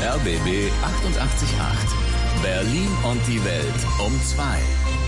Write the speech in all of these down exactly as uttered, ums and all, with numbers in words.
R B B achtundachtzig Komma acht. Berlin und die Welt um zwei.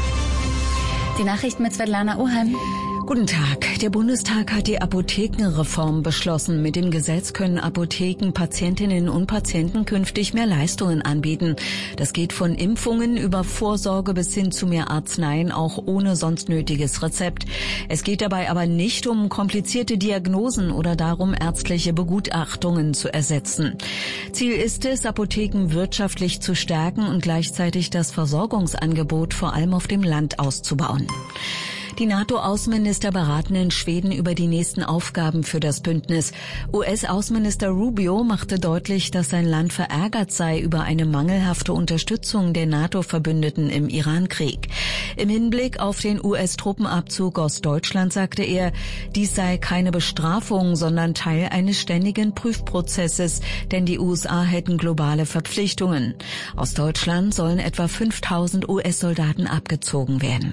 Die Nachrichten mit Svetlana Oheim. Guten Tag. Der Bundestag hat die Apothekenreform beschlossen. Mit dem Gesetz können Apotheken Patientinnen und Patienten künftig mehr Leistungen anbieten. Das geht von Impfungen über Vorsorge bis hin zu mehr Arzneien, auch ohne sonst nötiges Rezept. Es geht dabei aber nicht um komplizierte Diagnosen oder darum, ärztliche Begutachtungen zu ersetzen. Ziel ist es, Apotheken wirtschaftlich zu stärken und gleichzeitig das Versorgungsangebot vor allem auf dem Land auszubauen. Die NATO-Außenminister beraten in Schweden über die nächsten Aufgaben für das Bündnis. U S-Außenminister Rubio machte deutlich, dass sein Land verärgert sei über eine mangelhafte Unterstützung der NATO-Verbündeten im Iran-Krieg. Im Hinblick auf den U S-Truppenabzug aus Deutschland sagte er, dies sei keine Bestrafung, sondern Teil eines ständigen Prüfprozesses, denn die U S A hätten globale Verpflichtungen. Aus Deutschland sollen etwa fünftausend U S-Soldaten abgezogen werden.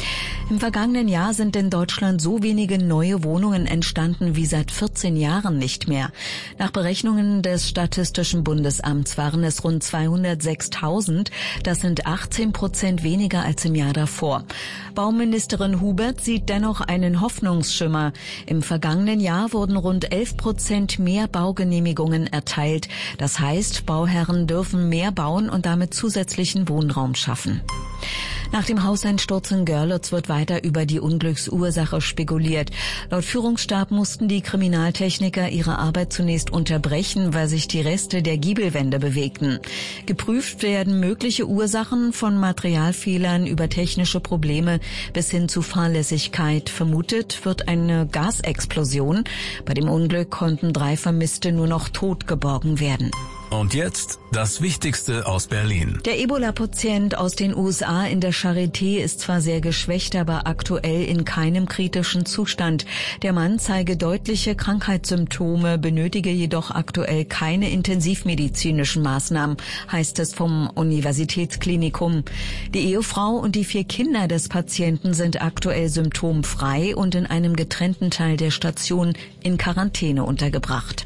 Im vergangenen Jahr sind in Deutschland so wenige neue Wohnungen entstanden wie seit vierzehn Jahren nicht mehr. Nach Berechnungen des Statistischen Bundesamts waren es rund zweihundertsechstausend. Das sind achtzehn Prozent weniger als im Jahr davor. Bauministerin Hubert sieht dennoch einen Hoffnungsschimmer. Im vergangenen Jahr wurden rund elf Prozent mehr Baugenehmigungen erteilt. Das heißt, Bauherren dürfen mehr bauen und damit zusätzlichen Wohnraum schaffen. Nach dem Hauseinsturz in Görlitz wird weiter über die Unglücksursache spekuliert. Laut Führungsstab mussten die Kriminaltechniker ihre Arbeit zunächst unterbrechen, weil sich die Reste der Giebelwände bewegten. Geprüft werden mögliche Ursachen von Materialfehlern über technische Probleme bis hin zu Fahrlässigkeit. Vermutet wird eine Gasexplosion. Bei dem Unglück konnten drei Vermisste nur noch tot geborgen werden. Und jetzt das Wichtigste aus Berlin. Der Ebola-Patient aus den U S A in der Charité ist zwar sehr geschwächt, aber aktuell in keinem kritischen Zustand. Der Mann zeige deutliche Krankheitssymptome, benötige jedoch aktuell keine intensivmedizinischen Maßnahmen, heißt es vom Universitätsklinikum. Die Ehefrau und die vier Kinder des Patienten sind aktuell symptomfrei und in einem getrennten Teil der Station in Quarantäne untergebracht.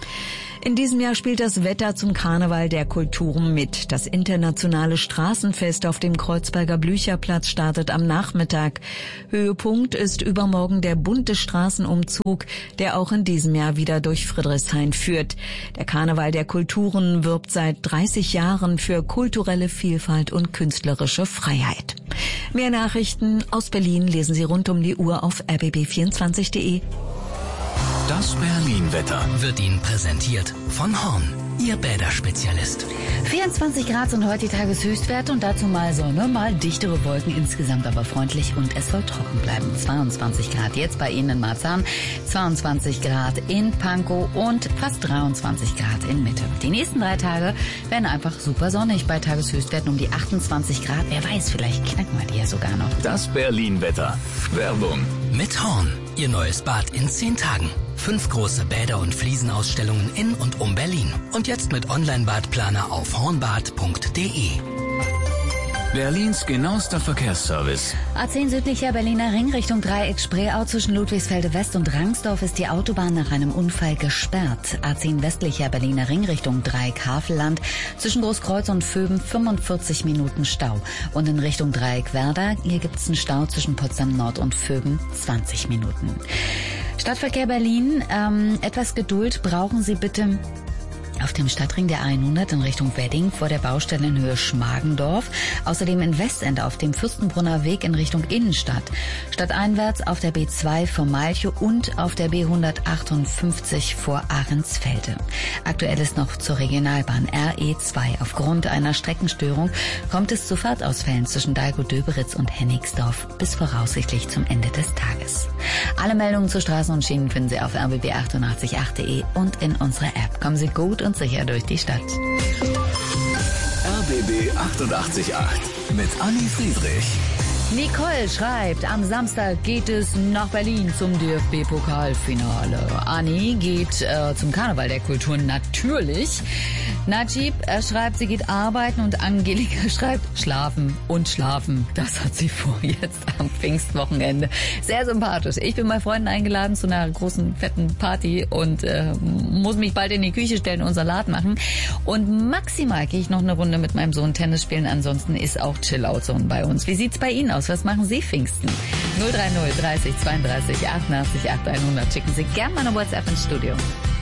In diesem Jahr spielt das Wetter zum Karneval der Kulturen mit. Das internationale Straßenfest auf dem Kreuzberger Blücherplatz startet am Nachmittag. Höhepunkt ist übermorgen der bunte Straßenumzug, der auch in diesem Jahr wieder durch Friedrichshain führt. Der Karneval der Kulturen wirbt seit dreißig Jahren für kulturelle Vielfalt und künstlerische Freiheit. Mehr Nachrichten aus Berlin lesen Sie rund um die Uhr auf r b b vierundzwanzig punkt de. Das Berlin-Wetter wird Ihnen präsentiert von Horn, Ihr Bäderspezialist. vierundzwanzig Grad sind heute die Tageshöchstwerte und dazu mal Sonne, mal dichtere Wolken, insgesamt aber freundlich und es soll trocken bleiben. zweiundzwanzig Grad jetzt bei Ihnen in Marzahn, zweiundzwanzig Grad in Pankow und fast dreiundzwanzig Grad in Mitte. Die nächsten drei Tage werden einfach super sonnig bei Tageshöchstwerten um die achtundzwanzig Grad. Wer weiß, vielleicht knacken wir die ja sogar noch. Das Berlin-Wetter. Werbung. Mit Horn, Ihr neues Bad in zehn Tagen. Fünf große Bäder- und Fliesenausstellungen in und um Berlin. Und jetzt mit Online-Badplaner auf hornbad punkt de. Berlins genauester Verkehrsservice. A zehn südlicher Berliner Ring Richtung Dreieck Spreeau zwischen Ludwigsfelde West und Rangsdorf ist die Autobahn nach einem Unfall gesperrt. A zehn westlicher Berliner Ring Richtung Dreieck Havelland zwischen Großkreuz und Vöben fünfundvierzig Minuten Stau. Und in Richtung Dreieck Werder, hier gibt es einen Stau zwischen Potsdam Nord und Vöben zwanzig Minuten. Stadtverkehr Berlin, ähm, etwas Geduld brauchen Sie bitte. Auf dem Stadtring der hundert in Richtung Wedding vor der Baustelle in Höhe Schmargendorf. Außerdem in Westend auf dem Fürstenbrunner Weg in Richtung Innenstadt. Stadteinwärts auf der B zwei vor Malchow und auf der B hundertachtundfünfzig vor Ahrensfelde. Aktuell ist noch zur Regionalbahn R E zwei. Aufgrund einer Streckenstörung kommt es zu Fahrtausfällen zwischen Dahlgow-Döberitz und Hennigsdorf bis voraussichtlich zum Ende des Tages. Alle Meldungen zu Straßen und Schienen finden Sie auf r b b achtundachtzig Komma acht punkt de und in unserer App. Kommen Sie gut und sicher durch die Stadt. R B B achtundachtzig Komma acht mit Anni Friedrich. Nicole schreibt, am Samstag geht es nach Berlin zum D F B-Pokalfinale. Anni geht äh, zum Karneval der Kulturen natürlich. Najib, er schreibt, sie geht arbeiten und Angelika schreibt, schlafen und schlafen. Das hat sie vor jetzt am Pfingstwochenende. Sehr sympathisch. Ich bin bei Freunden eingeladen zu einer großen, fetten Party und äh, muss mich bald in die Küche stellen und Salat machen. Und maximal gehe ich noch eine Runde mit meinem Sohn Tennis spielen. Ansonsten ist auch Chill-Out-Zone bei uns. Wie sieht's bei Ihnen aus? Was machen Sie Pfingsten? null drei null dreißig zweiunddreißig achtundachtzig achthundert. Schicken Sie gerne mal eine WhatsApp ins Studio.